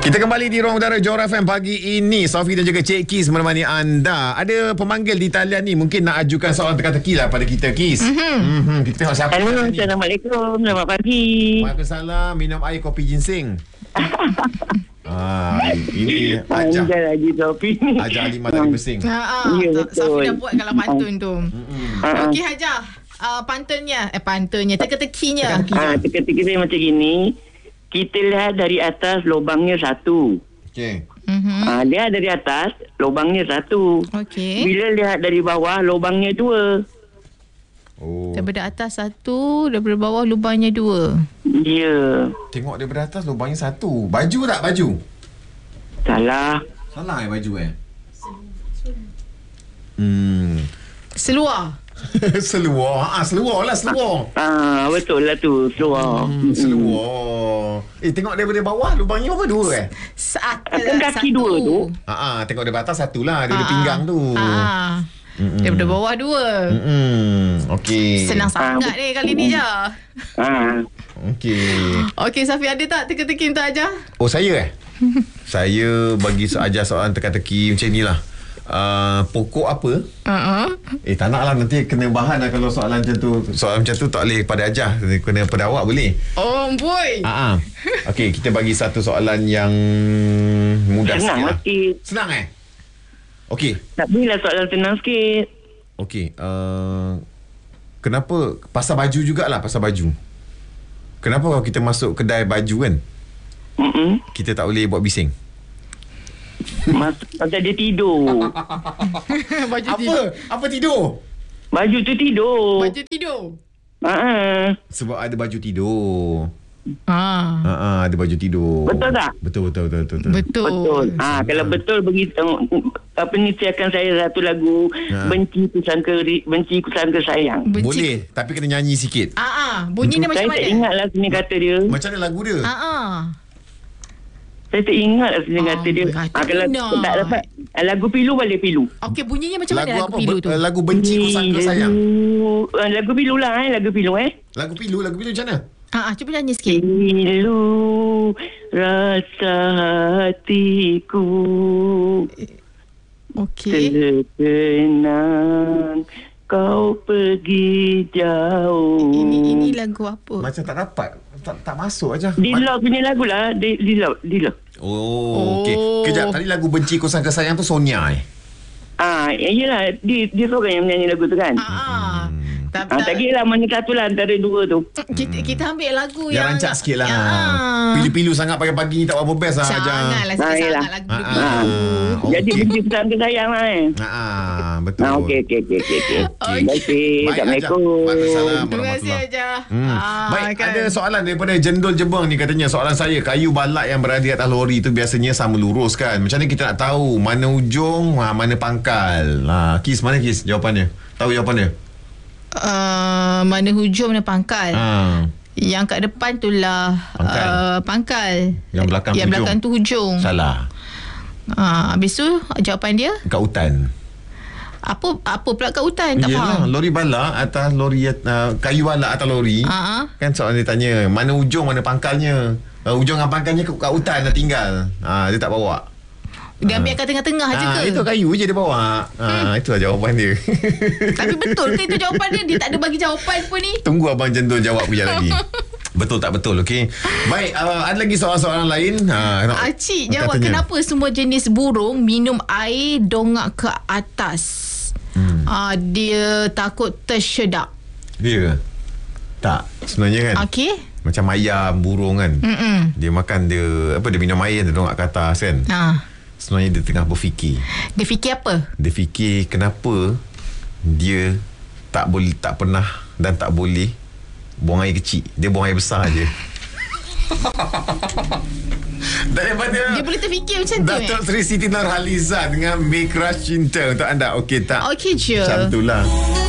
Kita kembali di Ruang Udara Johor FM pagi ini. Sofi dan juga Cik Kis menemani anda. Ada pemanggil di talian ni, mungkin nak ajukan soalan teka-teki lah pada kita, Kis. Kita tengok siapa. Hello, Assalamualaikum. Selamat pagi. Waalaikumsalam. Minum air kopi ginseng. Ini Ajah. Lagi Sofi ni. Ajah Halimah tadi bersing. Ya, betul. Safi dah buat kalau pantun tu. Okey Hajah, pantunnya teka-tekinya. Teka-teki saya macam gini. Kita lihat dari atas lubangnya satu. Okey. Lihat dari atas lubangnya satu. Okey. Bila lihat dari bawah lubangnya dua. Oh. Daripada atas satu, daripada bawah lubangnya dua. Ya. Tengok daripada atas lubangnya satu. Baju tak baju? Salah. Salah baju Seluar. Seluar. Seluar lah seluar. Betul lah tu. Seluar. Seluar. Tengok daripada bawah lubangnya apa dua Kan kaki dua tu. Tengok daripada atas satu lah. Daripada pinggang tu. Daripada bawah dua. Okey. Senang sangat ni kali ni je. Okey Safi, ada tak teka-teki untuk Ajah? Oh, saya saya bagi Ajah soalan teka-teki macam inilah. Pokok apa? Tak nak lah, nanti kena bahan lah kalau soalan macam tu. Soalan macam tu tak boleh pada Ajah, kena pada awak boleh. Oh boy. Okey, kita bagi satu soalan yang mudah sikit. Senang Okey. Tak bolehlah soalan senang sikit. Okey, kenapa pasal baju jugalah, pasal baju. Kenapa kalau kita masuk kedai baju kan, kita tak boleh buat bising? Macam dia tidur. Baju Apa tidur? Baju tu tidur. Baju tidur. Sebab ada baju tidur. Ada baju tidur. Betul tak? Betul. Kalau betul begitu, siapkan saya satu lagu benci ku sangka sayang. Boleh, tapi kena nyanyi sikit. Bunyi dia macam mana? Saya tak ingatlah sini kata dia. Macam mana lagu dia? Saya tak ingatlah sini kata dia. Kalau tak dapat lagu pilu boleh pilu. Okey, bunyinya macam mana lagu pilu tu? Lagu benci ku sangka sayang. Lagu pilu lah lagu pilu Lagu pilu macam mana? Cuba nyanyi sikit. Pilu rasa hatiku. Okey. Terkenang kau pergi jauh. Ini lagu apa? Macam tak dapat. Tak masuk aja. Dila punya lagu lah. Dila. Oh, okey. Kejap, tadi lagu benci ku sangka sayang tu Sonia Yelah, dia seorang yang menyanyi lagu tu kan. Tak kira lah mana satu lah antara dua tu. Kita ambil lagu yang rancak sikit lah. Pilu-pilu sangat pagi-pagi ni tak apa best lah. Janganlah sikit sangat lagu pilu. Jadi benci pesan ke sayang lah betul. Okey. Assalamualaikum. Waalaikumsalam. Terima kasih Ajah. Baik, ada soalan daripada Jendol Jebang ni, katanya soalan saya, kayu balak yang berada di atas lori tu biasanya sama lurus kan? Macam mana kita nak tahu mana ujung, mana pangkal? Kis, mana Kis jawapannya? Tahu jawapannya? Mana hujung mana pangkal? Yang kat depan tu lah pangkal. Yang belakang tu hujung. Salah. Habis tu jawapan dia kat hutan. Apa pula kat hutan? Tak faham. Lori balak atas lori, kayu balak atas lori. Kan soalan dia tanya mana ujung mana pangkalnya. Ujung dengan pangkalnya kat hutan dah tinggal. Dia tak bawa. Dia ambil kat tengah-tengah je ke? Itu kayu je dia bawa. Itulah jawapan dia. Tapi betul ke itu jawapan dia? Dia tak ada bagi jawapan pun ni. Tunggu Abang Jendol jawab kejap lagi. Betul tak betul, okey. Baik, ada lagi soalan-soalan lain? Cik jawab, kenapa semua jenis burung minum air dongak ke atas? Dia takut tersedak. Dia tak, sebenarnya kan. Okey. Macam ayam, burung kan. Dia makan, dia minum air, dia dongak ke atas kan. Sebenarnya dia tengah berfikir. Dia fikir apa? Dia fikir kenapa dia tak pernah dan tak boleh buang air kecil. Dia buang air besar je. Daripada dia boleh terfikir macam tu. Datuk Seri Siti Nurhaliza dengan Make Rush Cinta untuk anda. Okey tak? Okey je. Macam itulah.